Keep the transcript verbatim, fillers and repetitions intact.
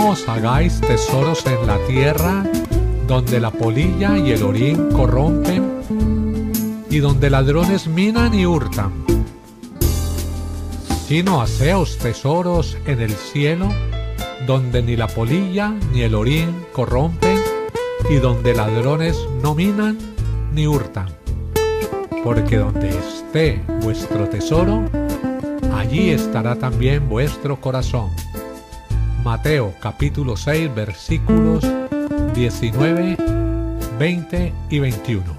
No os hagáis tesoros en la tierra, donde la polilla y el orín corrompen, y donde ladrones minan y hurtan, sino haceos tesoros en el cielo, donde ni la polilla ni el orín corrompen, y donde ladrones no minan ni hurtan. Porque donde esté vuestro tesoro, allí estará también vuestro corazón. Mateo capítulo seis versículos diecinueve, veinte y veintiuno.